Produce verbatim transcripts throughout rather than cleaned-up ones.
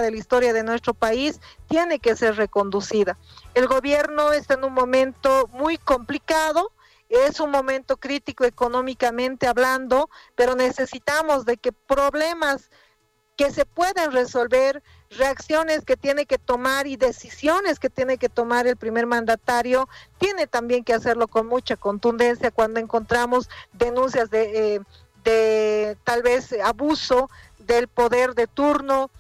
de la historia de nuestro país tiene que ser reconducida. El gobierno está en un momento muy complicado, es un momento crítico económicamente hablando, pero necesitamos de que problemas que se pueden resolver, reacciones que tiene que tomar y decisiones que tiene que tomar el primer mandatario, tiene también que hacerlo con mucha contundencia cuando encontramos denuncias de, eh, de tal vez abuso del poder de turno,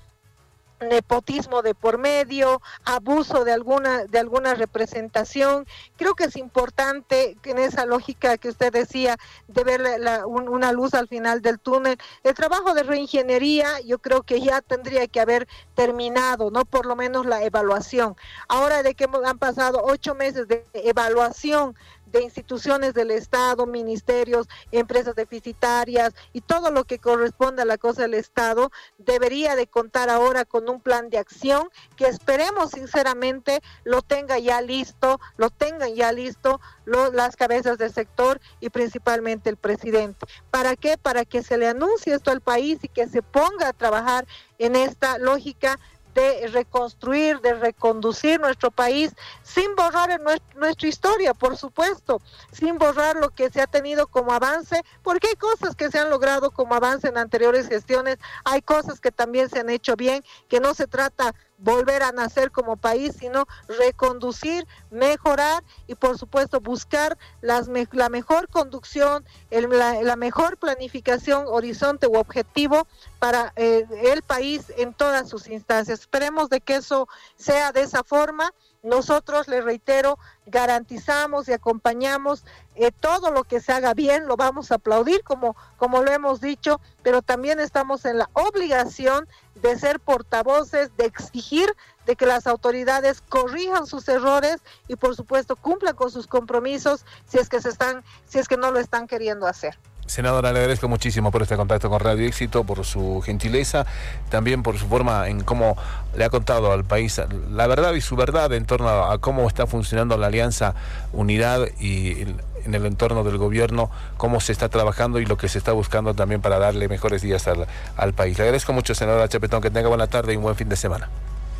nepotismo de por medio, abuso de alguna de alguna representación. Creo que es importante que en esa lógica que usted decía de ver la, la, un, una luz al final del túnel, el trabajo de reingeniería yo creo que ya tendría que haber terminado, no por lo menos la evaluación. Ahora de que han pasado ocho meses de evaluación de instituciones del Estado, ministerios, empresas deficitarias y todo lo que corresponde a la cosa del Estado, debería de contar ahora con un plan de acción que esperemos sinceramente lo tenga ya listo, lo tengan ya listo lo, las cabezas del sector y principalmente el presidente. ¿Para qué? Para que se le anuncie esto al país y que se ponga a trabajar en esta lógica de reconstruir, de reconducir nuestro país sin borrar en nuestra, nuestra historia, por supuesto, sin borrar lo que se ha tenido como avance, porque hay cosas que se han logrado como avance en anteriores gestiones, hay cosas que también se han hecho bien, que no se trata volver a nacer como país, sino reconducir, mejorar y por supuesto buscar las me- la mejor conducción, el, la, la mejor planificación, horizonte u objetivo para eh, el país en todas sus instancias. Esperemos de que eso sea de esa forma. Nosotros, les reitero, garantizamos y acompañamos eh, todo lo que se haga bien, lo vamos a aplaudir como, como lo hemos dicho, pero también estamos en la obligación de ser portavoces, de exigir de que las autoridades corrijan sus errores y por supuesto cumplan con sus compromisos si es que se están, si es que no lo están queriendo hacer. Senadora, le agradezco muchísimo por este contacto con Radio Éxito, por su gentileza, también por su forma en cómo le ha contado al país la verdad y su verdad en torno a cómo está funcionando la Alianza Unidad y en el entorno del gobierno, cómo se está trabajando y lo que se está buscando también para darle mejores días al, al país. Le agradezco mucho, senadora Chapetón, que tenga buena tarde y un buen fin de semana.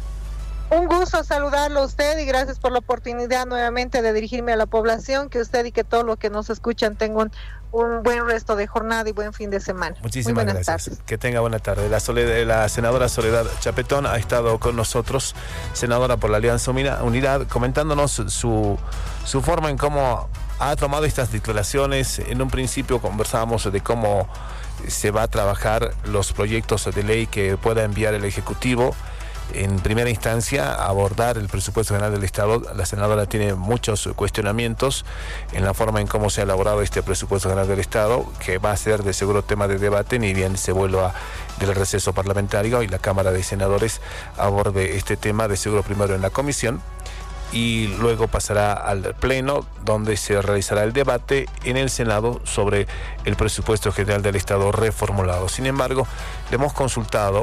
Un gusto saludarlo a usted y gracias por la oportunidad nuevamente de dirigirme a la población, que usted y que todos los que nos escuchan tengan un, un buen resto de jornada y buen fin de semana. Muchísimas gracias. Tardes. Que tenga buena tarde. La, Soledad, la senadora Soledad Chapetón ha estado con nosotros, senadora por la Alianza Unidad, comentándonos su, su forma en cómo ha tomado estas declaraciones. En un principio conversábamos de cómo se va a trabajar los proyectos de ley que pueda enviar el Ejecutivo. En primera instancia, abordar el presupuesto general del Estado. La senadora tiene muchos cuestionamientos en la forma en cómo se ha elaborado este presupuesto general del Estado, que va a ser de seguro tema de debate, ni bien se vuelva del receso parlamentario y la Cámara de Senadores aborde este tema de seguro primero en la comisión y luego pasará al Pleno, donde se realizará el debate en el Senado sobre el presupuesto general del Estado reformulado. Sin embargo, le hemos consultado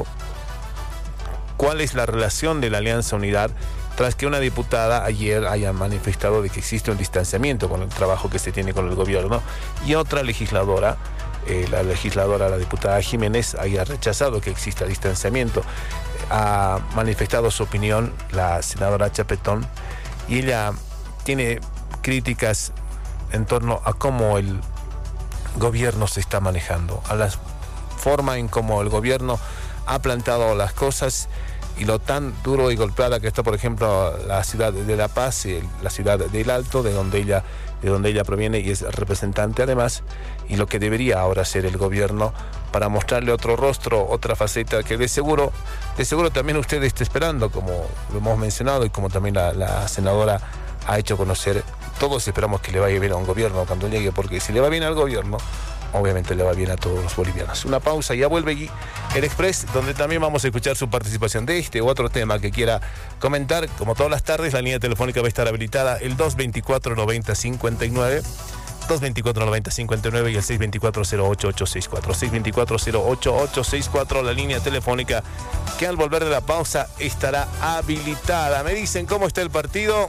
cuál es la relación de la Alianza Unidad tras que una diputada ayer haya manifestado de que existe un distanciamiento con el trabajo que se tiene con el gobierno y otra legisladora, eh, la legisladora, la diputada Jiménez, haya rechazado que exista distanciamiento. Ha manifestado su opinión la senadora Chapetón y ella tiene críticas en torno a cómo el gobierno se está manejando, a la forma en cómo el gobierno ha plantado las cosas y lo tan duro y golpeada que está, por ejemplo, la ciudad de La Paz y la ciudad del Alto, de donde ella, de donde ella proviene y es representante además, y lo que debería ahora hacer el gobierno para mostrarle otro rostro, otra faceta que de seguro, de seguro también usted está esperando, como lo hemos mencionado y como también la, la senadora ha hecho conocer. Todos esperamos que le vaya bien a un gobierno cuando llegue, porque si le va bien al gobierno, obviamente le va bien a todos los bolivianos. Una pausa y ya vuelve el Express, donde también vamos a escuchar su participación de este u otro tema que quiera comentar. Como todas las tardes, la línea telefónica va a estar habilitada, el dos veinticuatro noventa cincuenta y nueve, dos veinticuatro noventa cincuenta y nueve y el seis veinticuatro cero ocho ocho sesenta y cuatro, seis veinticuatro cero ocho ocho sesenta y cuatro, la línea telefónica que al volver de la pausa estará habilitada. Me dicen cómo está el partido.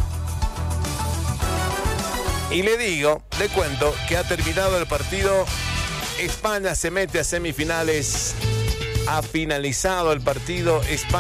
Y le digo, le cuento que ha terminado el partido. España se mete a semifinales. Ha finalizado el partido. España